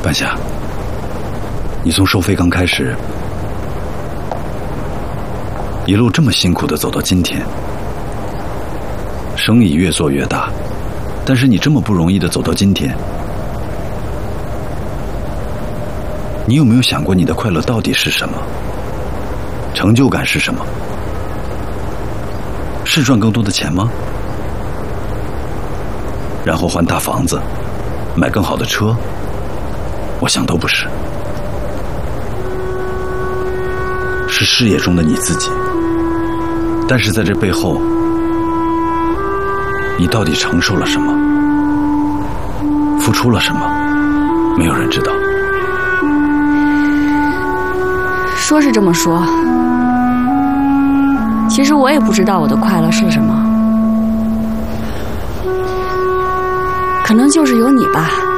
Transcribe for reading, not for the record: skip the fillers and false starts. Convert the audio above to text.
半夏，你从收飞刚开始，一路这么辛苦地走到今天，生意越做越大，但是你这么不容易地走到今天，你有没有想过你的快乐到底是什么？成就感是什么？是赚更多的钱吗？然后换大房子，买更好的车？我想都不是，是事业中的你自己。但是在这背后，你到底承受了什么，付出了什么，没有人知道。 说是这么说，其实我也不知道我的快乐是什么，可能就是有你吧。